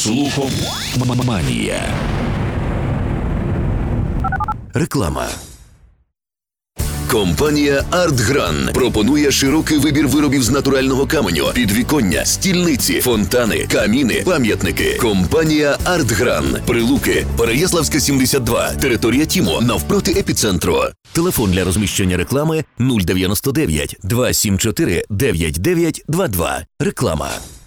Слухоманія. Реклама. Компанія «Артгран» пропонує широкий вибір виробів з натурального каменю, підвіконня, стільниці, фонтани, каміни, пам'ятники. Компанія «Артгран». Прилуки, Переяславська, 72, територія ТІМО, навпроти епіцентру. Телефон для розміщення реклами 099 274 9922. Реклама.